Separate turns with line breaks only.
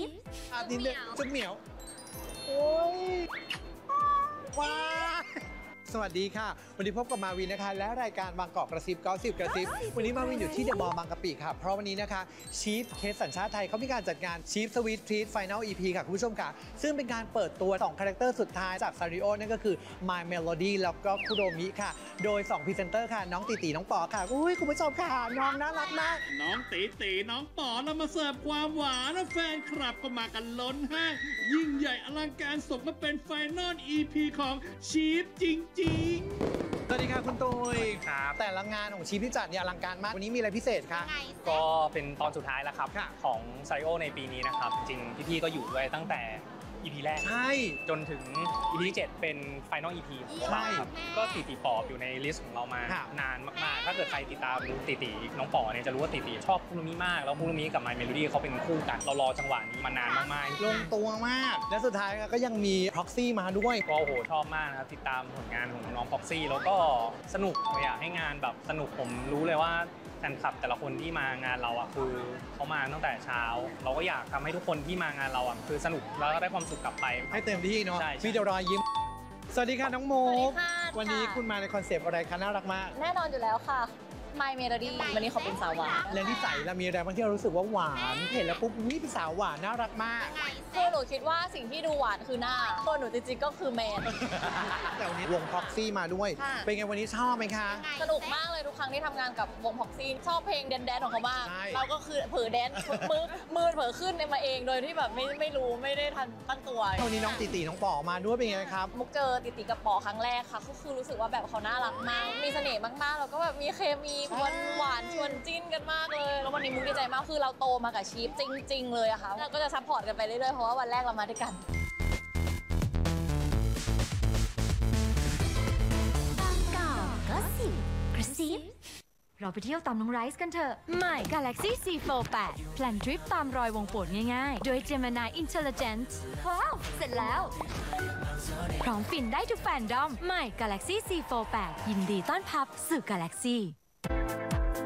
อาทิตย์เดียวจะเหมียว โอ้ย ว้า สวัสดีค่ะ วันนี้พบกับมาวินนะคะ และรายการบางกอกกระซิบกระซิบ วันนี้มาวินอยู่ที่เดอะมอลล์บางกะปิค่ะ เพราะวันนี้นะคะชีฟเคสสัญชาติไทยเขามีการจัดงานชีฟสวีททรีตไฟนอล EP ค่ะคุณผู้ชมค่ะ ซึ่งเป็นการเปิดตัว2คาแรคเตอร์สุดท้ายจากซาริโอนั่นก็คือ My Melody แล้วก็คุโรมิค่ะ โดย2พรีเซนเตอร์ค่ะ น้องตีน้องปอค่ะอุ้ยคุณผู้ชมค่ะน้องน่ารักมาก
น้องตีน้องป๋อเรามาเสิร์ฟความหวานและแฟนคลับก็มากันล้นห้างยิ่งใหญ่อลังการสมกับเป็นไฟนอล EP ของชีฟจริงๆ
สวัสดีค่ะคุณตุย
ครับ
แต่ละงานของชีฟที่จัดเนี่ยอลังการมาก วันนี้มีอะไรพิเศษคะ
ก็เป็นตอนสุดท้ายแล้วครับ
ค่ะ
ของซาริโอในปีนี้นะครับ จริงๆพี่ๆก็อยู่ด้วยตั้งแต่ EP แรก
ใช่
จนถึง EP ที่ 7 เป็น Final EP ของพวกเราครับ ก็ติปอบอยู่ในลิสต์ของเรามา
ค่ะ
นานมากๆ ถ้าเกิดใครติดตามดูติน้องปอเนี่ยจะรู้ว่าติชอบคุโรมิมาก แล้วคุโรมิกับ My Melody เขาเป็นคู่กัน เรารอจังหวะนี้มานานมากๆ
ลงตัวมาก และสุดท้ายก็ยังมี Proxy มาด้วย
ก็โอ้โหชอบมากนะครับติดตามผลงานของน้องพ็อกซี่แล้วก็สนุกอยากให้งานแบบสนุกผมรู้เลยว่าแฟนคลับแต่ละคนที่มางานเราอ่ะคือเขามาตั้งแต่เช้า เราก็อยากทำให้ทุกคนที่มางานเราอ่ะคือสนุกแล้วก็ได้ความสุขกลับไป
ให้เต็มที่เนาะ
ใช่
มีแต่รอยยิ้ม สวัสดีค่ะน้องโม
สวัสดีค่ะ
วันนี้คุณมาในคอนเซปต์อะไรคะน่ารักมาก
แน่นอนอยู่แล้วค่ะ My Melody วันนี้เขาเป็นสาวหวาน
และนิสัยเรามีอะไรบางที่เรารู้สึกว่าหวาน เห็นแล้วปุ๊บนี่เป็นสาวหวานน่ารักมาก
คือหนูคิดว่าสิ่งที่ดูหวานคือหน้าตัวหนูจริงๆก็คือแมน
แต่วันนี้วง Proxy มาด้วย
ค่ะ
เป็นไงวันนี้ชอบไหมคะ
สนุกมากเลยทุกครั้งที่ทำงานกับวงพ็อกซี่ชอบเพลงแดนๆของเขามาก
ใช่
เราก็คือเผลอแดนมือเผลอขึ้นมาเองโดยที่แบบไม่รู้ไม่ได้ทันตั้งตัว
วันนี้น้องตีน้องปอมาด้วยเป็นไงครับ
มุกเจอติกับปอครั้งแรกค่ะก็คือรู้สึกว่าแบบเขาน่ารักมาก มีเสน่ห์มากๆแล้วก็แบบมีเคมีชวนหวานชวนจิ้นกันมากเลยแล้ววันนี้มุกดีใจมากคือเราโตมากับชีฟจริง ๆ เลยอะค่ะเราก็จะซัพพอร์ตกันไปเรื่อยๆเพราะว่าวันแรกเรามาด้วยกัน
บางกอกก็สิบกระซิบเราไปเที่ยวตามน้องไรซ์กันเถอะใหม่ Galaxy C48 แพลนทริปตามรอยวงโปรดง่ายๆ โดย Gemini Intelligence ว้าว เสร็จแล้ว พร้อมฟินได้ทุกแฟนดอม ใหม่ Galaxy C48 ยินดีต้อนรับสู่ Galaxy